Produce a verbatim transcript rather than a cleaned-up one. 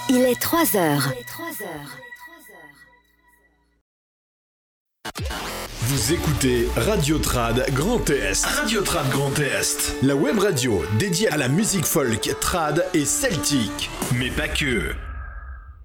Il est trois heures. Vous écoutez Radio Trad Grand Est. Radio Trad Grand Est. La web radio dédiée à la musique folk, trad et celtique. Mais pas que.